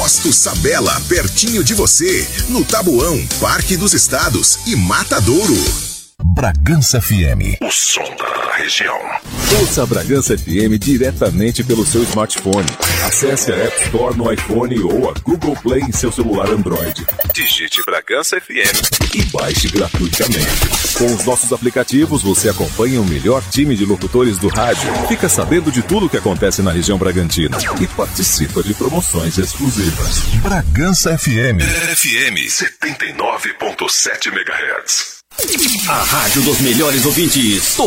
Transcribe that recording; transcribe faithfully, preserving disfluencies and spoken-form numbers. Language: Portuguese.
Posto Sabela, pertinho de você, no Tabuão, Parque dos Estados e Matadouro. Bragança F M. O som da região. Ouça a Bragança F M diretamente pelo seu smartphone. Acesse a App Store no iPhone ou a Google Play em seu celular Android. Digite Bragança F M e baixe gratuitamente. Com os nossos aplicativos, você acompanha o melhor time de locutores do rádio, fica sabendo de tudo o que acontece na região Bragantina e participa de promoções exclusivas. Bragança F M. F M setenta e nove ponto sete megahertz. A rádio dos melhores ouvintes.